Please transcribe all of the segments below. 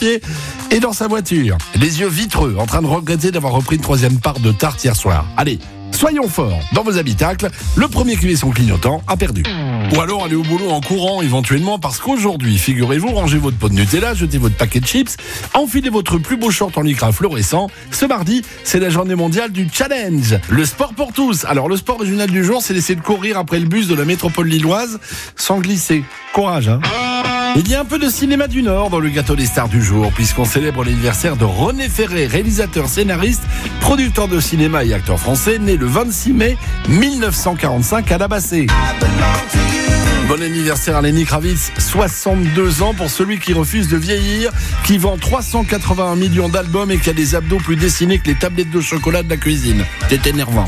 pied et dans sa voiture. Les yeux vitreux, en train de regretter d'avoir repris une 3e part de tarte hier soir. Allez, soyons forts dans vos habitacles. Le premier qui met son clignotant a perdu. Ou alors allez au boulot en courant éventuellement, parce qu'aujourd'hui, figurez-vous, rangez votre pot de Nutella, jetez votre paquet de chips, enfilez votre plus beau short en lycra fluorescent. Ce mardi, c'est la journée mondiale du challenge. Le sport pour tous. Alors le sport régional du jour, c'est d'essayer de courir après le bus de la métropole lilloise sans glisser. Courage, hein. Il y a un peu de cinéma du Nord dans le gâteau des stars du jour, puisqu'on célèbre l'anniversaire de René Ferré, réalisateur, scénariste, producteur de cinéma et acteur français, né le 26 mai 1945 à La Bassée. Bon anniversaire à Lenny Kravitz, 62 ans pour celui qui refuse de vieillir, qui vend 381 millions d'albums et qui a des abdos plus dessinés que les tablettes de chocolat de la cuisine. C'est énervant.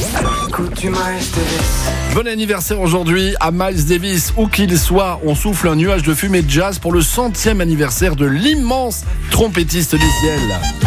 Bon anniversaire aujourd'hui à Miles Davis, où qu'il soit. On souffle un nuage de fumée de jazz pour le 100e anniversaire de l'immense trompettiste du ciel.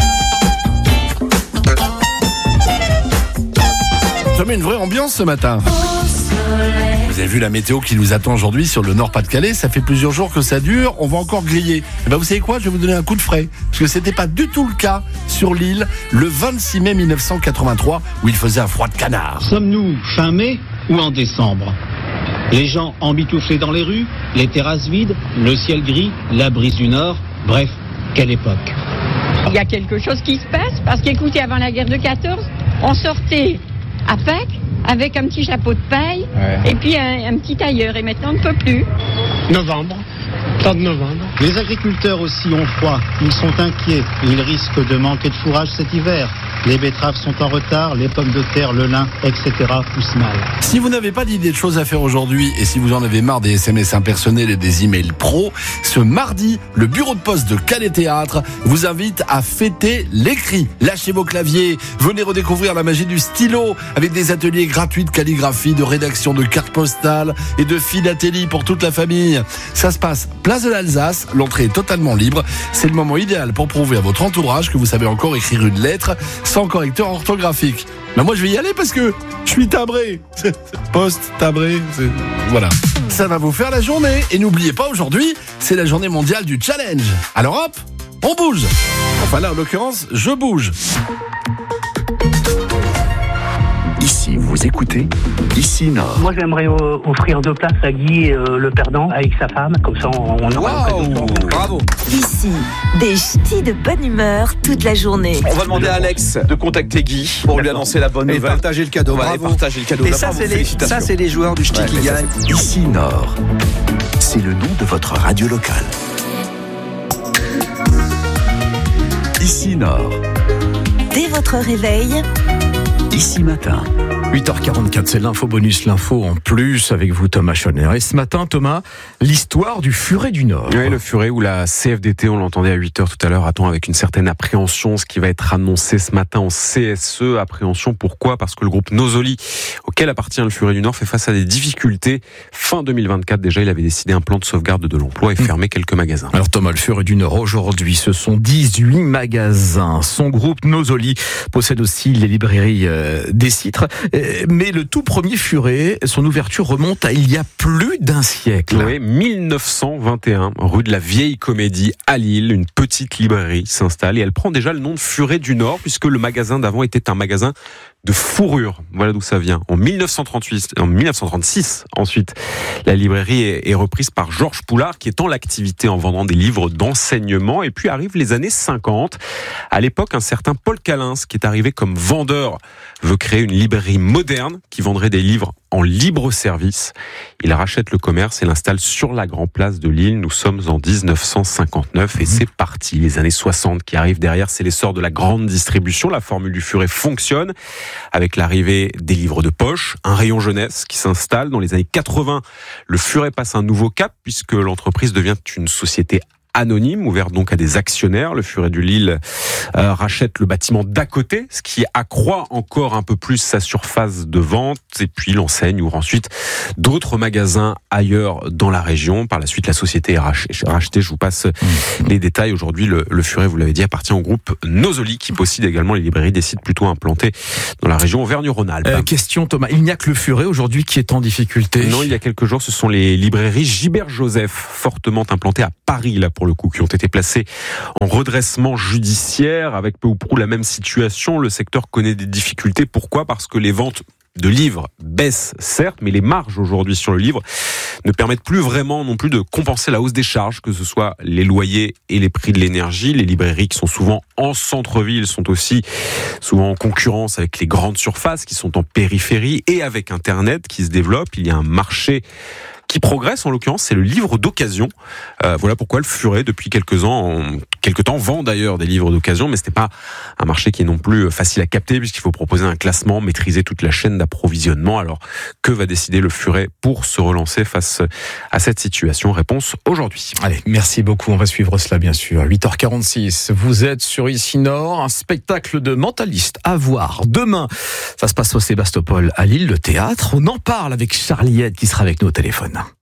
Ça met une vraie ambiance ce matin. Vous avez vu la météo qui nous attend aujourd'hui sur le Nord-Pas-de-Calais. Ça fait plusieurs jours que ça dure. On va encore griller. Et vous savez quoi ? Je vais vous donner un coup de frais. Parce que c'était pas du tout le cas sur l'île le 26 mai 1983 où il faisait un froid de canard. Sommes-nous fin mai ou en décembre ? Les gens embitouflés dans les rues, les terrasses vides, le ciel gris, la brise du Nord. Bref, quelle époque. Il y a quelque chose qui se passe parce qu'écoutez, avant la guerre de 14, on sortait à Pâques avec un petit chapeau de paille et puis un petit tailleur. Et maintenant, on ne peut plus. Novembre, 30 novembre. Les agriculteurs aussi ont froid. Ils sont inquiets. Ils risquent de manquer de fourrage cet hiver. Les betteraves sont en retard, les pommes de terre, le lin, etc. poussent mal. Si vous n'avez pas d'idée de choses à faire aujourd'hui et si vous en avez marre des SMS impersonnels et des emails pro, ce mardi, le bureau de poste de Calais Théâtre vous invite à fêter l'écrit. Lâchez vos claviers, venez redécouvrir la magie du stylo avec des ateliers gratuits de calligraphie, de rédaction de cartes postales et de philatélie pour toute la famille. Ça se passe place de l'Alsace, l'entrée est totalement libre. C'est le moment idéal pour prouver à votre entourage que vous savez encore écrire une lettre sans correcteur orthographique. Mais moi je vais y aller parce que je suis timbré. Poste, timbré, voilà. Ça va vous faire la journée. Et n'oubliez pas, aujourd'hui, c'est la journée mondiale du challenge. Alors hop, on bouge. Enfin là, en l'occurrence, je bouge. Ici, vous écoutez Ici Nord. Moi, j'aimerais offrir 2 places à Guy, le perdant, avec sa femme. Comme ça, on aura Bravo. Ici, des ch'tis de bonne humeur toute la journée. On va demander à Alex de contacter Guy pour lui annoncer la bonne nouvelle. Et partager le cadeau. Bravo. Partager le cadeau. Et ça, c'est les joueurs du ch'ti qui gagnent. Ici Nord. C'est le nom de votre radio locale. Ici Nord. Dès votre réveil, Ici Matin. 8h44, c'est l'info bonus, l'info en plus avec vous Thomas Schoner. Et ce matin Thomas, l'histoire du Furet du Nord. Oui, le Furet ou la CFDT, on l'entendait à 8h tout à l'heure, attend avec une certaine appréhension ce qui va être annoncé ce matin en CSE. Appréhension, pourquoi ? Parce que le groupe Nosoli, auquel appartient le Furet du Nord, fait face à des difficultés. Fin 2024 déjà, il avait décidé un plan de sauvegarde de l'emploi et fermé quelques magasins. Alors Thomas, le Furet du Nord aujourd'hui, ce sont 18 magasins. Son groupe Nosoli possède aussi les librairies des Citres. Mais le tout premier Furet, son ouverture remonte à il y a plus d'un siècle. Oui, 1921, rue de la Vieille Comédie à Lille, une petite librairie s'installe et elle prend déjà le nom de Furet du Nord puisque le magasin d'avant était un magasin de fourrure. Voilà d'où ça vient. En 1936, ensuite, la librairie est reprise par Georges Poulard qui est en l'activité en vendant des livres d'enseignement. Et puis arrivent les années 50. À l'époque, un certain Paul Calins, qui est arrivé comme vendeur, veut créer une librairie moderne qui vendrait des livres en libre service. Il rachète le commerce et l'installe sur la Grand Place de Lille. Nous sommes en 1959 et c'est parti. Les années 60 qui arrivent derrière, c'est l'essor de la grande distribution. La formule du Furet fonctionne avec l'arrivée des livres de poche, un rayon jeunesse qui s'installe. Dans les années 80, le Furet passe un nouveau cap puisque l'entreprise devient une société anonyme, ouvert donc à des actionnaires. Le Furet du Lille rachète le bâtiment d'à côté, ce qui accroît encore un peu plus sa surface de vente. Et puis l'enseigne ouvre ensuite d'autres magasins ailleurs dans la région. Par la suite, la société est rachetée. Je vous passe les détails. Aujourd'hui, le Furet, vous l'avez dit, appartient au groupe Nosoli, qui possède également les librairies des Citres plutôt implantées dans la région Auvergne-Rhône-Alpes. Question Thomas, il n'y a que le Furet aujourd'hui qui est en difficulté. Non, il y a quelques jours, ce sont les librairies Gilbert Joseph, fortement implantées à Paris, là, pour le coup, qui ont été placés en redressement judiciaire avec peu ou prou la même situation. Le secteur connaît des difficultés. Pourquoi ? Parce que les ventes de livres baissent, certes, mais les marges aujourd'hui sur le livre ne permettent plus vraiment non plus de compenser la hausse des charges, que ce soit les loyers et les prix de l'énergie. Les librairies qui sont souvent en centre-ville sont aussi souvent en concurrence avec les grandes surfaces qui sont en périphérie, et avec Internet qui se développe. Il y a un marché qui progresse, en l'occurrence, c'est le livre d'occasion. Voilà pourquoi le Furet, depuis quelques temps, vend d'ailleurs des livres d'occasion, mais ce n'est pas un marché qui est non plus facile à capter, puisqu'il faut proposer un classement, maîtriser toute la chaîne d'approvisionnement. Alors, que va décider le Furet pour se relancer face à cette situation ? Réponse aujourd'hui. Allez, merci beaucoup, on va suivre cela bien sûr. 8h46, vous êtes sur Ici Nord, un spectacle de mentaliste à voir demain. Ça se passe au Sébastopol à Lille, le théâtre. On en parle avec Charliette qui sera avec nous au téléphone.